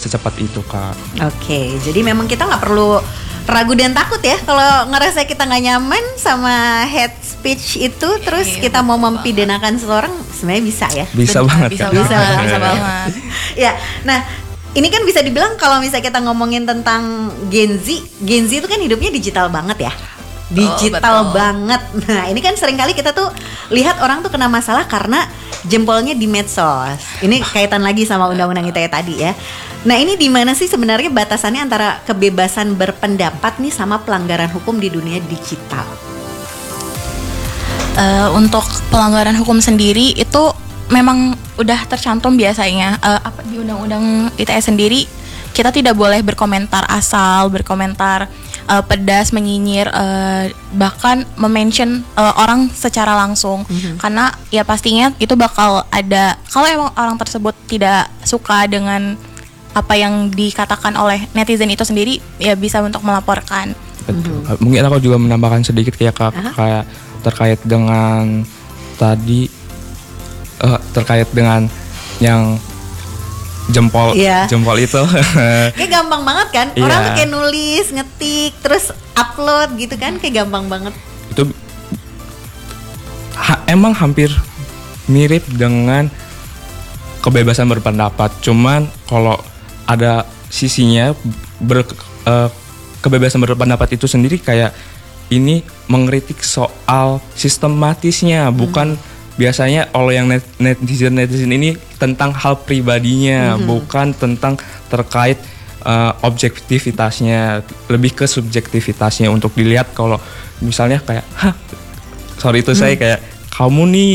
secepat itu, Kak. Oke, jadi memang kita nggak perlu ragu dan takut ya kalau ngerasa kita nggak nyaman sama hate speech itu, terus kita mau mempidanakan seseorang, sebenarnya bisa ya. Bisa banget, bisa Kak. banget. Ya, nah ini kan bisa dibilang kalau misalnya kita ngomongin tentang Gen Z itu kan hidupnya digital banget ya. Digital banget. Nah ini kan seringkali kita tuh lihat orang tuh kena masalah karena jempolnya di medsos. Ini kaitan lagi sama undang-undang ITE tadi ya. Nah ini di mana sih sebenarnya batasannya antara kebebasan berpendapat nih sama pelanggaran hukum di dunia digital? Untuk pelanggaran hukum sendiri itu memang udah tercantum biasanya di undang-undang ITE sendiri, kita tidak boleh berkomentar asal, berkomentar pedas, menyinyir, bahkan mention orang secara langsung. Karena ya pastinya itu bakal ada, kalau emang orang tersebut tidak suka dengan apa yang dikatakan oleh netizen itu sendiri, ya bisa untuk melaporkan. Betul. Mungkin aku juga menambahkan sedikit ya, Kak, kayak terkait dengan tadi terkait dengan yang jempol itu. Kayak gampang banget kan? Orang tuh kayak nulis, ngetik, terus upload gitu kan, kayak gampang banget. Itu emang hampir mirip dengan kebebasan berpendapat, cuman kalau ada sisinya kebebasan berpendapat itu sendiri kayak ini mengkritik soal sistematisnya, bukan biasanya oleh yang netizen ini tentang hal pribadinya, bukan tentang terkait objektivitasnya, lebih ke subjektivitasnya untuk dilihat. Kalau misalnya kayak saya kayak kamu nih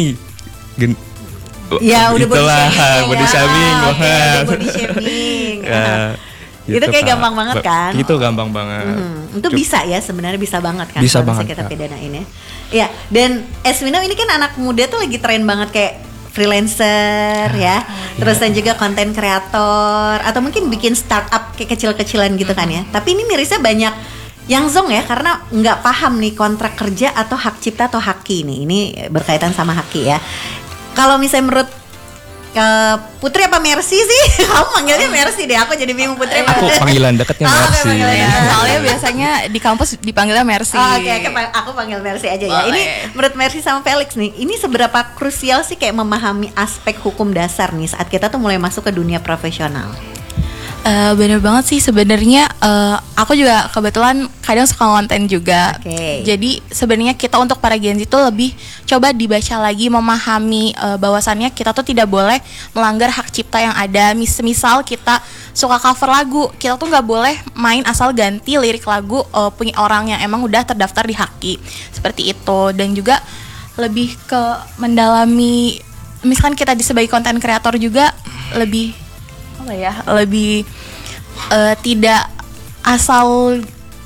ya udah body shaming body shaming. Gitu, itu kayak Kak. gampang banget kan? Itu gampang banget. Itu bisa ya, sebenarnya bisa banget kan? Bisa kalau banget, kita Kak. pidanain ya. Ya, dan Eswina ini kan anak muda tuh lagi tren banget kayak freelancer ya. Terus dan juga konten kreator atau mungkin bikin startup kayak kecil-kecilan gitu kan ya. Tapi ini mirisnya banyak yang zong ya karena nggak paham nih kontrak kerja atau hak cipta atau haki nih. Ini berkaitan sama haki ya. Kalau misalnya menurut Putri apa Mercy sih? Kamu manggilnya Mercy deh, aku jadi bingung Putri. Aku panggilan dekatnya Mercy. Soalnya biasanya di kampus dipanggilnya Mercy. Oke, aku panggil Mercy aja ya. Ini menurut Mercy sama Felix nih, ini seberapa krusial sih kayak memahami aspek hukum dasar nih saat kita tuh mulai masuk ke dunia profesional? Bener banget sih sebenarnya. Aku juga kebetulan kadang suka konten juga. Jadi sebenarnya kita untuk para Gen Z itu lebih coba dibaca lagi, memahami bahwasannya kita tuh tidak boleh melanggar hak cipta yang ada. Misal kita suka cover lagu, kita tuh nggak boleh main asal ganti lirik lagu punya orang yang emang udah terdaftar di Haki, seperti itu. Dan juga lebih ke mendalami, misalkan kita sebagai konten kreator juga lebih lebih tidak asal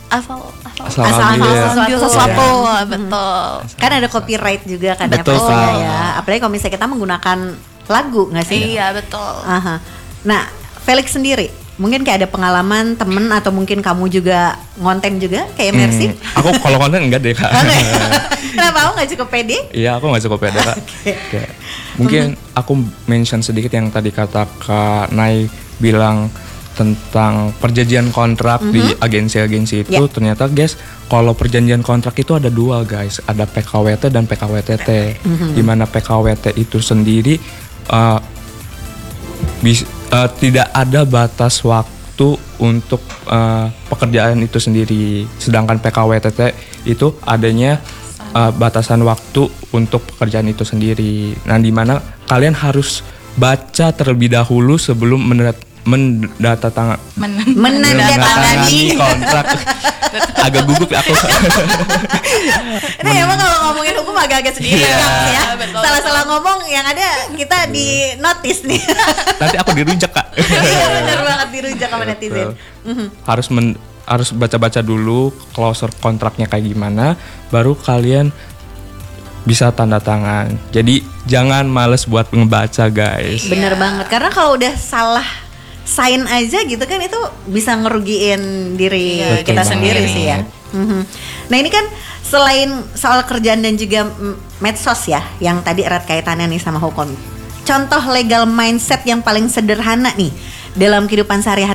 ambil sesuatu, betul. Kan ada copyright juga kan ya, betul, ya. Apalagi kalau misalnya kita menggunakan lagu, nggak sih? Iya, betul. Nah, Felix sendiri, mungkin kayak ada pengalaman temen atau mungkin kamu juga ngonten juga kayak Mercy? Aku kalau konten enggak deh, Kak. Kenapa aku nggak cukup pede? Iya, aku nggak cukup pede, Kak. Mungkin aku mention sedikit yang tadi kata Kak Nay bilang tentang perjanjian kontrak di agensi-agensi itu. Ternyata guys, kalau perjanjian kontrak itu ada dua guys, ada PKWT dan PKWTT. Di mana PKWT itu sendiri tidak ada batas waktu untuk pekerjaan itu sendiri, sedangkan PKWTT itu adanya batasan waktu untuk pekerjaan itu sendiri. Nah, di mana kalian harus baca terlebih dahulu sebelum menandatangani kontrak. Agak gugup aku. Nah, emang kalau ngomongin hukum agak-agak sedikit ya. Salah-salah ngomong yang ada kita di notice nih. Nanti aku dirujak, Kak. Iya, benar banget dirujak sama netizen. Harus baca-baca dulu klausul kontraknya kayak gimana, baru kalian bisa tanda tangan. Jadi jangan males buat ngebaca, guys. Bener banget, karena kalau udah salah sign aja gitu kan itu bisa ngerugiin diri kita sendiri sih ya. Nah ini kan selain soal kerjaan dan juga medsos ya, yang tadi erat kaitannya nih sama hukum. Contoh legal mindset yang paling sederhana nih dalam kehidupan sehari-hari